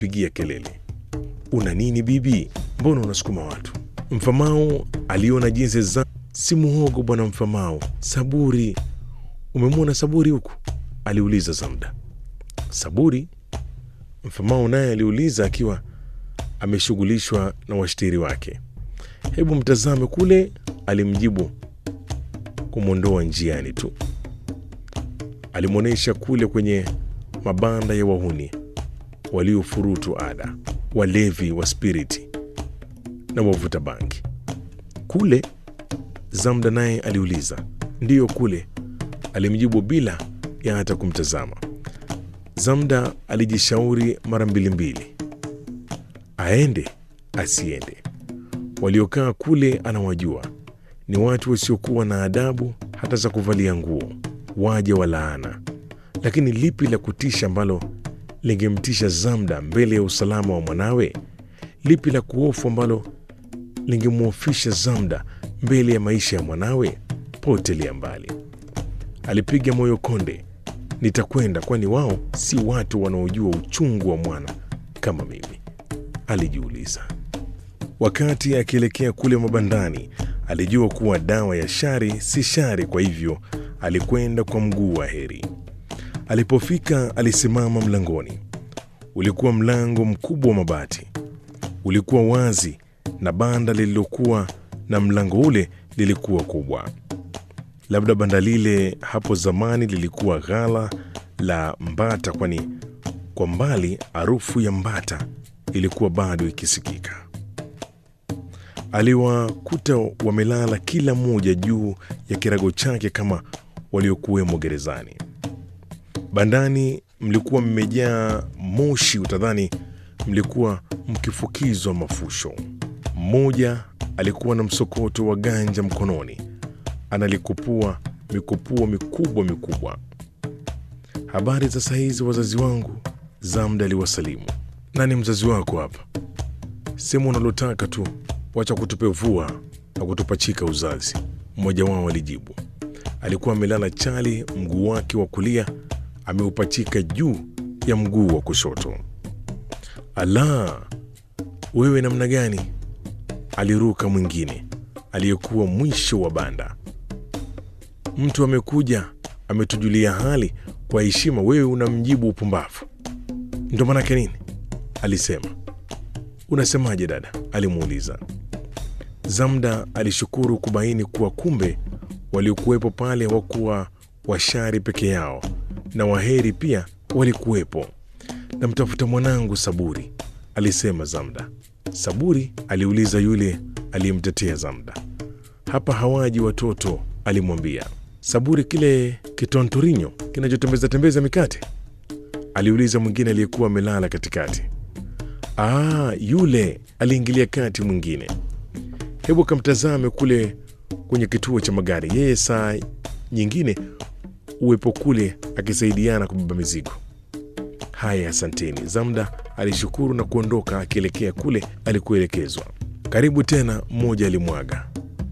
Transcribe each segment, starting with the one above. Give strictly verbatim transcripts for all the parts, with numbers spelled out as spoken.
pigia kelele. Una nini bibi? Mbona unasukuma watu? Mfamao aliona jinsi za si muhogo bwana Mfamao. Saburi. Umemwona Saburi huku? Aliuliza Zamda. Saburi? Mfamao naye aliuliza akiwa ameshughulishwa na washtiri wake. Hebu mtazame kule, alimjibu kumwondoa njiani tu. Alimwonyesha kule kwenye mabanda ya wahuni waliofurutu ada, walevi wa spiriti na wavuta bangi. Kule? Zamda naye aliuliza. Ndiyo kule, alimjibu bila ya hata kumtazama. Zamda alijishauri mara mbili mbili, aende asiende. Waliokaa kule anawajua, ni watu wasiokuwa na adabu hata za kuvalia nguo, waja wa laana. Lakini lipi la kutisha ambalo lingemtisha Zamda mbele ya usalama wa mwanawe? Lipi la kuhofu ambalo lingemwofisha Zamda mbele ya maisha ya mwanawe? Potelea mbali. Alipiga moyo konde. Nitakwenda, kwani wao si watu wanaojua uchungu wa mwana kama mimi, alijiuliza. Wakati akielekea kule mabandani, alijua kuwa dawa ya shari si shari, kwa hivyo alikwenda kwa mguu wa heri. Alipofika alisimama mlangoni. Ulikuwa mlango mkubwa wa mabati. Ulikuwa wazi na banda lililokuwa na mlango ule lilikuwa kubwa. Labda banda lile hapo zamani lilikuwa ghala la mbata, kwani kwa mbali harufu ya mbata ilikuwa bado ikisikika. Aliwakuta wamelala kila mmoja juu ya kirago chake kama waliokuwemo gerezani. Bandani mlikuwa mmejaa moshi, utadhani mlikuwa mkifukizwa mafusho. Mmoja alikuwa na msokoto wa ganja mkononi, analikupua mikupuo mikubwa mikubwa. Habari za saa hizi wazazi wangu, Zamda aliwasalimu. Nani mzazi wako hapa? Sema unalotaka tu, wacha kutupevua na kutupachika uzazi, mmoja wao alijibu. Alikuwa amelala chali, mguu wake wa kulia ameupachika juu ya mguu wa kushoto. Ala, wewe namna gani? Aliruka mwingine aliyekuwa mwisho wa banda. Mtu amekuja ametujulia hali kwa heshima, wewe unamjibu upumbavu. Ndio maana yake nini? Alisema. Unasemaje dada? Alimuuliza. Zamda alishukuru kubaini kuwa kumbe waliokuwepo pale hawakuwa washari peke yao, na waheri pia walikuwepo. Namtafuta mwanangu Saburi, alisema Zamda. Saburi? Aliuliza yule aliyemtetea Zamda. Hapa hawaji watoto, alimwambia. Saburi kile kitontorinyo kinachotembeza tembeza mikate? Aliuliza mwingine aliyekuwa amelala katikati. Ah, yule, aliingilia kati mwingine. Hebu kamtazame kule kwenye kituo cha magari, yeye saa nyingine uwepo kule akisaidiana kubeba mizigo. Haya, asanteni. Zamda alishukuru na kuondoka akielekea kule alikuelekezwa. Karibu tena, mmoja alimwaga.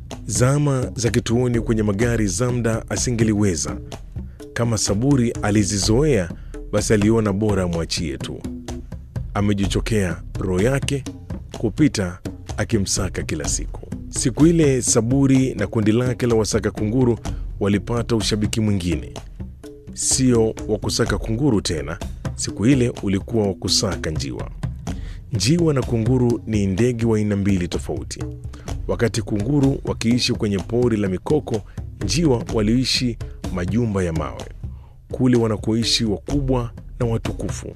Zama za kituoni kwenye magari Zamda asingeliweza. Kama Saburi alizizoea, basi aliona bora amwachie tu. Amejichokea roho yake kupita akimsaka kila siku. Siku ile Saburi na kundi lake la wasaka kunguru walipata ushabiki mwingine. Sio wa kusaka kunguru tena, siku ile ulikuwa wa kusaka njiwa. Njiwa na kunguru ni ndege wa aina mbili tofauti. Wakati kunguru wakiishi kwenye pori la mikoko, njiwa waliishi majumba ya mawe, kule wanakoishi wakubwa na watukufu.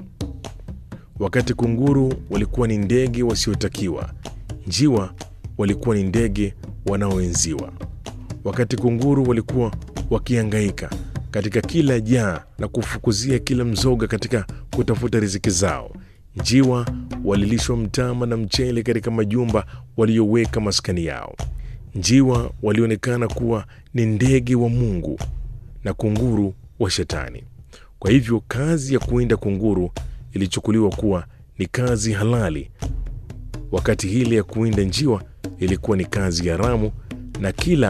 Wakati kunguru walikuwa ni ndege wasiotakiwa, njiwa walikuwa ni ndege wanaoenziwa. Wakati kunguru walikuwa wakihangaika katika kila jaa na kufukuzia kila mzoga katika kutafuta riziki zao, njiwa walilishwa mtama na mchele katika majumba waliyoweka maskani yao. Njiwa walionekana kuwa ni ndege wa Mungu na kunguru wa Shetani. Kwa hivyo kazi ya kuwinda kunguru ilichukuliwa kuwa ni kazi halali, wakati hile ya kuwinda njiwa ilikuwa ni kazi haramu, na kila